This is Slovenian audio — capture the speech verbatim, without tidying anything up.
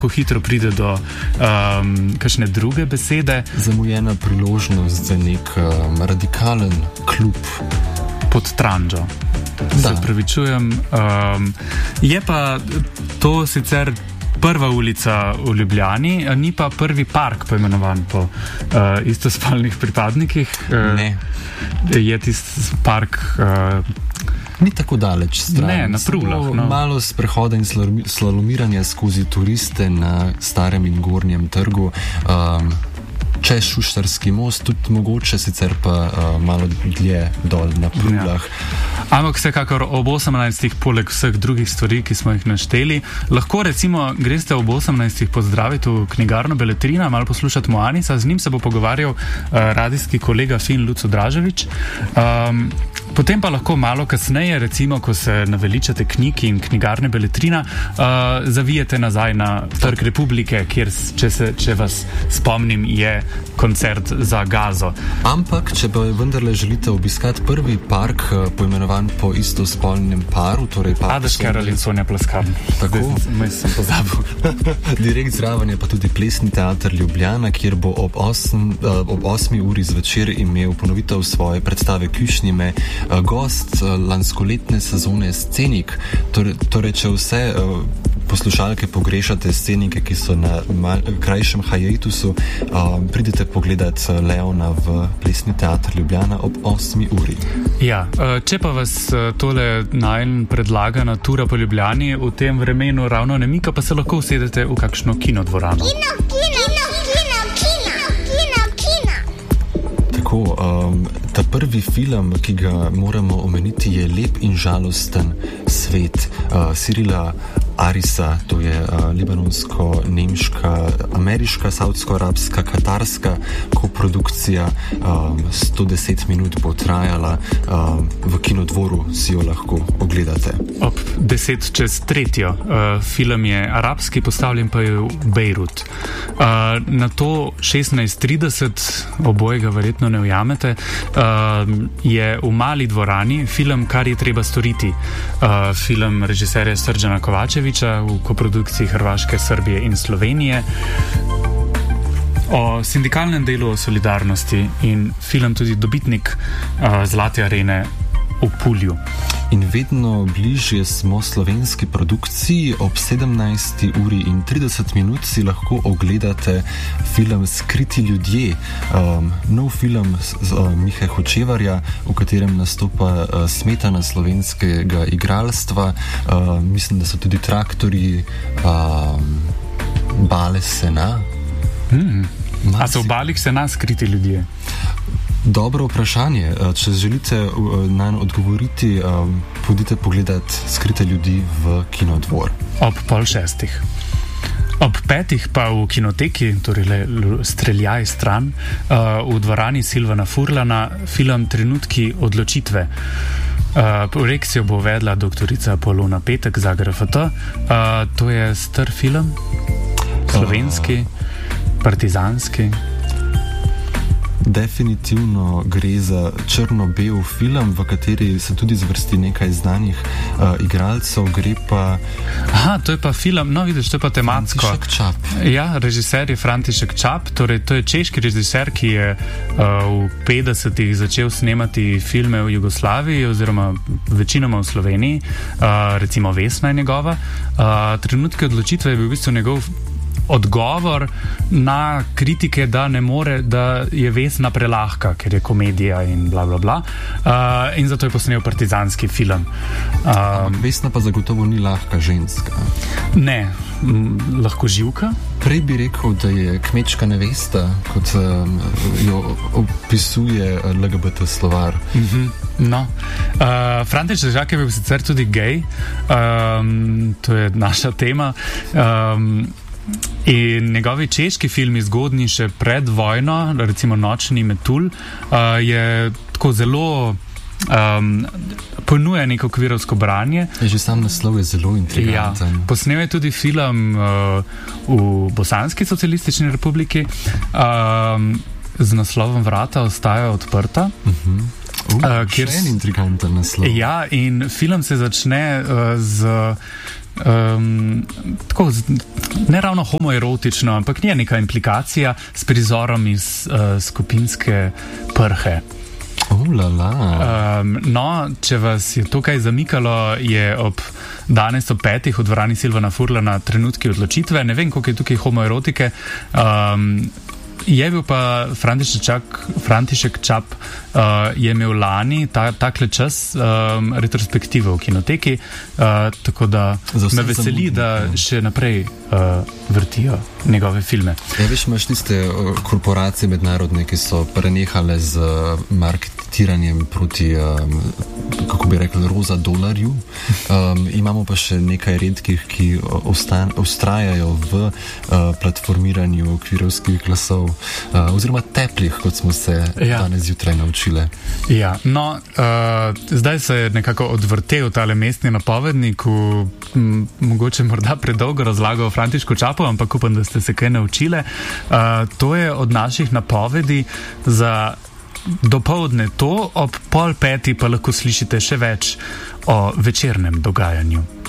ko hitro pride do um, kakšne druge besede. Zamujena priložnost za nek um, radikalen klub. Pod Tranžo. Se pravičujem. Um, je pa to sicer prva ulica v Ljubljani, ni pa prvi park poimenovan po uh, istospolnih pripadnikih. Uh, ne. Je tisti park... Uh, Ni tako daleč stran. Ne, na Pruglah. No. Malo sprehoda in slalomiranja skozi turiste na Starem in Gornjem trgu. Um, čez Šuštarski most, tudi mogoče, sicer pa uh, malo dlje dol na Pruglah. Ja. Ampak vsekakor ob osemnajstih, poleg vseh drugih stvari, ki smo jih našteli, lahko recimo greste ob osemnajstih pozdraviti v knjigarno Beletrina, malo poslušati Moanisa, z njim se bo pogovarjal uh, radijski kolega Fin Luco Draževič. Um, Potem pa lahko malo kasneje, recimo, ko se naveličate knjig in knjigarne Beletrina, uh, zavijete nazaj na Trg Republike, kjer, če, se, če vas spomnim, je koncert za Gazo. Ampak, če pa vendarle želite obiskati prvi park, uh, poimenovan po istospolnem paru, torej park... Adaš Karol in Sonja Pleskarn. Tako? Zdaj sem pozabil. Direkt zraven je pa tudi Plesni teater Ljubljana, kjer bo ob, osm, uh, ob osmi uri zvečer imel ponovitev svoje predstave Kušnjime, gost lanskoletne sezone Scenik. Torej, torej če vse uh, poslušalke pogrešate scenike, ki so na mal, krajšem hiatusu, uh, pridite pogledat Leona v Plesni teater Ljubljana ob osmi uri. Ja, če pa vas tole najn predlagana tura po Ljubljani v tem vremenu ravno ne mika, pa se lahko usedete v kakšno kinodvorano. Kino, kino, kino, kino, kino, kino. Tako, um, ta prvi film, ki ga moramo omeniti, je Lep in žalosten svet uh, Cyrila Arisa, to je uh, libanonsko-nemška, ameriška, saudsko-arabska, katarska koprodukcija. Um, sto deset minut bo trajala, um, v kinodvoru si jo lahko ogledate. Ob deset čez tretjo. Uh, film je arabski, postavljen pa je v Bejrut. Uh, na to šestnajst trideset, obojega verjetno ne ujamete, uh, je v mali dvorani film Kar je treba storiti. Uh, film režiserja Srđana Kovačevića v koprodukciji Hrvaške, Srbije in Slovenije o sindikalnem delu, o solidarnosti, in film tudi dobitnik uh, Zlate arene v Pulju. In vedno bližje smo slovenski produkciji. Ob sedemnajsti uri in trideset minut si lahko ogledate film Skriti ljudje, um, nov film z, z, uh, Mihe Hočevarja, v katerem nastopa uh, smetana slovenskega igralstva. Uh, mislim, da so tudi traktorji, um, bale sena. Hmm. A so v balih sena skriti ljudje? Dobro vprašanje. Če želite nanj odgovoriti, pojdite pogledat Skrite ljudi v kinodvor. Ob pol šestih. Ob petih pa v kinoteki, torej le streljaj stran, v dvorani Silvana Furlana, film Trenutki odločitve. Projekcijo bo vedla doktorica Polona Petek za G R F T. To je star film, slovenski, partizanski. Definitivno gre za črno-bel film, v kateri se tudi zvrsti nekaj znanih uh, igralcev. Gre pa... Aha, to je pa film, no vidiš, to je pa tematsko. František Čap. Ja, režiser je František Čap, torej to je češki režiser, ki je uh, v petdesetih začel snemati filme v Jugoslaviji oziroma večinoma v Sloveniji, uh, recimo Vesna je njegova. Uh, Trenutke odločitve je bil v bistvu njegov odgovor na kritike, da ne more, da je Vesna prelahka, ker je komedija in bla bla bla. Uh, in zato je posnel partizanski film. Um, Vesna pa zagotovo ni lahka ženska. Ne, m, lahko živka. Prej bi rekel, da je kmečka nevesta, kot um, jo opisuje L G B T slovar. Mm-hmm. No. Uh, František Čap je bil sicer tudi gej. Um, to je naša tema. Um, In njegovi češki filmi, zgodni še pred vojno, recimo Nočni metulj, uh, je tako zelo um, ponuja neko kvirovsko branje. Je že sam naslov je zelo intriganten. Ja, posnel je tudi film uh, v Bosanski socialistični republiki um, z naslovom Vrata ostajajo odprta. Uh-huh. Uh, uh, kjer še en intriganten naslov. Ja, in film se začne uh, z um, tako, ne ravno homoerotično, ampak nije neka implikacija s prizorom iz uh, skupinske prhe. Oh, la, la. Um, no, če vas je to kaj zamikalo, je ob danes ob petih v dvorani Silvana Furlana trenutki odločitve. Ne vem, koliko je tukaj homoerotike. Um, je bil pa František Čap, František Čap uh, je imel lani ta, takle čas um, retrospektive v kinoteki, uh, tako da me veseli, zamudnik, da ja. še naprej uh, vrtijo njegove filme. Ja, veš, imaš tiste uh, korporacije mednarodne, ki so prenehale z uh, marketiranjem proti, um, kako bi rekli, roza dolarju. Um, imamo pa še nekaj redkih, ki ostan, ustrajajo v uh, platformiranju kvirovskih glasov, uh, oziroma teplih, kot smo se ja. danes zjutraj naučili. Ja, no, uh, zdaj se je nekako odvrtel tale mestni napovednik v m, mogoče morda predolgo razlago o Františku Čapu, ampak upam, da ste se kaj naučili. Uh, to je od naših napovedi za dopoldne to, ob pol peti pa lahko slišite še več o večernem dogajanju.